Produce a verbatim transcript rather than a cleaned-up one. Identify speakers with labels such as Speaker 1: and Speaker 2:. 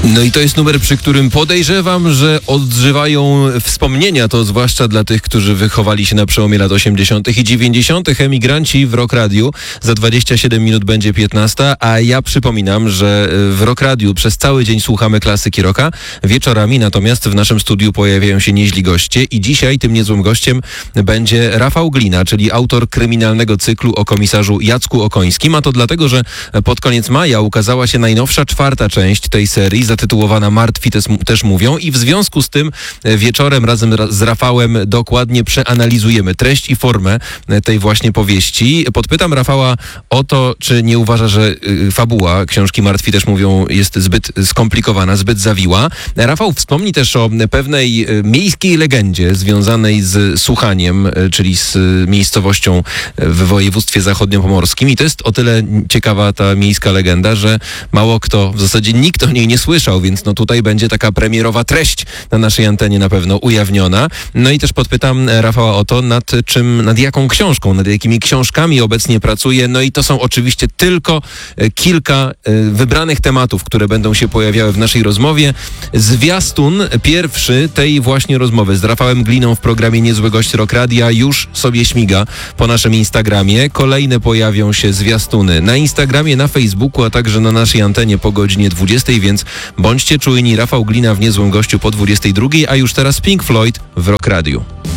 Speaker 1: No i to jest numer, przy którym podejrzewam, że odżywają wspomnienia, to zwłaszcza dla tych, którzy wychowali się na przełomie lat osiemdziesiątych i dziewięćdziesiątych. Emigranci w Rock Radiu. Za dwadzieścia siedem minut będzie piętnasta, a ja przypominam, że w Rock Radiu przez cały dzień słuchamy klasyki rocka. Wieczorami natomiast w naszym studiu pojawiają się nieźli goście i dzisiaj tym niezłym gościem będzie Rafał Glina, czyli autor kryminalnego cyklu o komisarzu Jacku Okońskim. A to dlatego, że pod koniec maja ukazała się najnowsza, czwarta część tej serii, zatytułowana Martwi też, też mówią, i w związku z tym wieczorem razem z Rafałem dokładnie przeanalizujemy treść i formę tej właśnie powieści. Podpytam Rafała o to, czy nie uważa, że fabuła książki Martwi też mówią jest zbyt skomplikowana, zbyt zawiła. Rafał wspomni też o pewnej miejskiej legendzie związanej z Suchaniem, czyli z miejscowością w województwie zachodniopomorskim, i to jest o tyle ciekawa ta miejska legenda, że mało kto, w zasadzie nikt o niej nie słyszał, więc no tutaj będzie taka premierowa treść na naszej antenie na pewno ujawniona. No i też podpytam Rafała o to, nad czym, nad jaką książką, nad jakimi książkami obecnie pracuje. No i to są oczywiście tylko kilka wybranych tematów, które będą się pojawiały w naszej rozmowie. Zwiastun pierwszy tej właśnie rozmowy z Rafałem Gliną w programie Niezły Gość Rock Radia już sobie śmiga po naszym Instagramie. Kolejne pojawią się zwiastuny na Instagramie, na Facebooku, a także na naszej antenie po godzinie dwudziestej, więc bądźcie czujni. Rafał Glina w Niezłym Gościu po dwudziestej drugiej, a już teraz Pink Floyd w Rock Radiu.